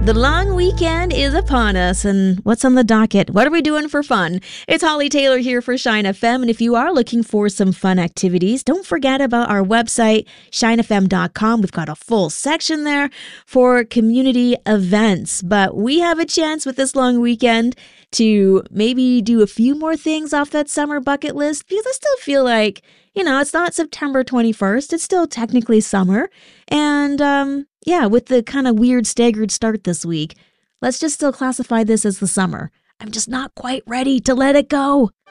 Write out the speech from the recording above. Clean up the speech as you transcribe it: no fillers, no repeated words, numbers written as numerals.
The long weekend is upon us, and what's on the docket? What are we doing for fun? It's Holly Taylor here for Shine FM, and if you are looking for some fun activities, don't forget about our website, shinefm.com. We've got a full section there for community events, but we have a chance with this long weekend to maybe do a few more things off that summer bucket list, because I still feel like, it's not September 21st. It's still technically summer. And, with the kind of weird staggered start this week, let's just still classify this as the summer. I'm just not quite ready to let it go.